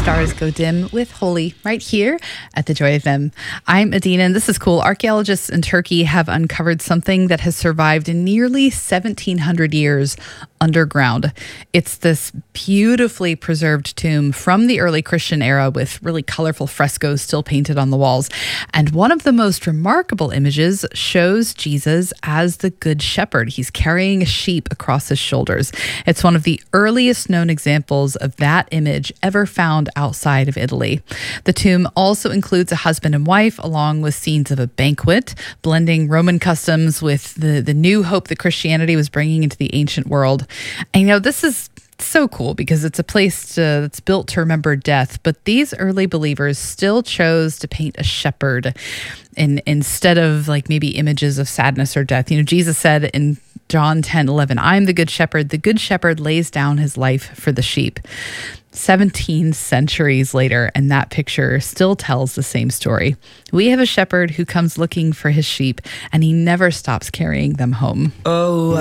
stars go dim with Holy right here at the Joy FM. I'm Adina, and this is cool. Archaeologists in Turkey have uncovered something that has survived in nearly 1,700 years underground. It's this beautifully preserved tomb from the early Christian era with really colorful frescoes still painted on the walls. And one of the most remarkable images shows Jesus as the Good Shepherd. He's carrying a sheep across his shoulders. It's one of the earliest known examples of that image ever found outside of Italy. The tomb also includes a husband and wife, along with scenes of a banquet, blending Roman customs with the new hope that Christianity was bringing into the ancient world. And this is so cool because it's a place that's built to remember death, but these early believers still chose to paint a shepherd instead of maybe images of sadness or death. Jesus said in John 10:11, "I'm the good shepherd. The good shepherd lays down his life for the sheep." 17 centuries later, and that picture still tells the same story. We have a shepherd who comes looking for his sheep, and he never stops carrying them home. Oh,